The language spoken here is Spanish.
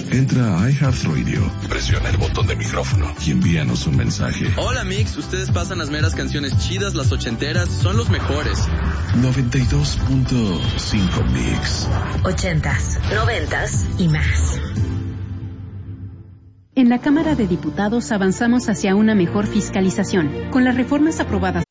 Entra a iHeartRadio, presiona el botón de micrófono y envíanos un mensaje. Hola Mix, ustedes pasan las meras canciones chidas, las ochenteras, son los mejores. 92.5 Mix. 80s, 90s y más. En la Cámara de Diputados avanzamos hacia una mejor fiscalización. Con las reformas aprobadas